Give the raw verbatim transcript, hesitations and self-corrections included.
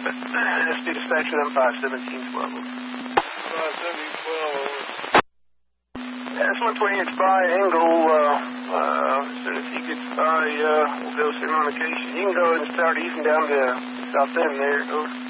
S P dispatcher, I'm five seventeen twelve. five seventeen twelve. S one twenty-eight by Engel. Uh, uh, as soon as he gets by, uh, we'll go send him on occasion. You can go ahead and start easing down to South End there. Over.